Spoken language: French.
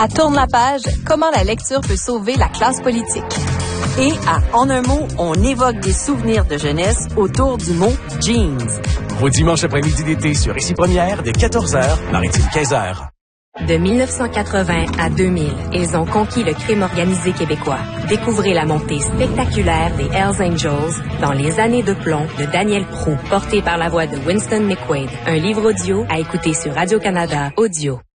À Tourne la page, comment la lecture peut sauver la classe politique. Et à En un mot, on évoque des souvenirs de jeunesse autour du mot jeans. Vos dimanches après-midi d'été sur Ici Première, dès 14h, Maritime 15h. De 1980 à 2000, ils ont conquis le crime organisé québécois. Découvrez la montée spectaculaire des Hells Angels dans Les années de plomb de Daniel Proulx, porté par la voix de Winston McQuaid. Un livre audio à écouter sur Radio-Canada Audio.